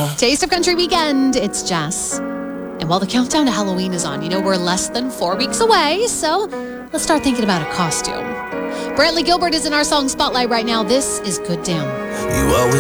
Taste of Country Weekend. It's Jess. And while the countdown to Halloween is on, we're less than 4 weeks away, so let's start thinking about a costume. Brantley Gilbert is in our song spotlight right now. This is Good Damn. You always